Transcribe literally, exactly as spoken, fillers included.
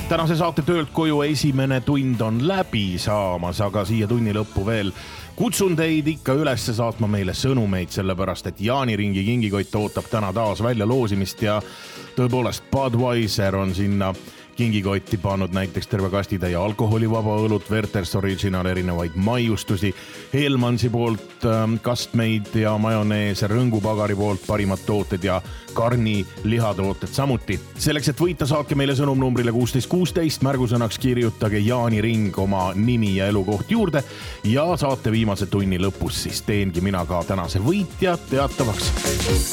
tänase saate töölt koju esimene tund on läbi saamas, aga siia tunni lõppu veel kutsun teid ikka üles saatma meile sõnumeid, sellepärast et Jaaniringi kingikott ootab täna taas välja loosimist ja tõepoolest Budweiser on sinna kingikotti pannud näiteks terve kastitäie alkoholivaba õlut, Werther's Original, erinevaid maiustusi, Helmansi poolt ähm, kastmeid ja majoneese, Rõngupagari poolt parimad tooted ja karni lihatooted samuti. Selleks, et võita, saatke meile sõnum numbrile kuusteist kuusteist, märgusõnaks kirjutage Jaaniring oma nimi ja elukoht juurde ja saate viimase tunni lõpus siis teengi mina ka tänase võitja teatavaks.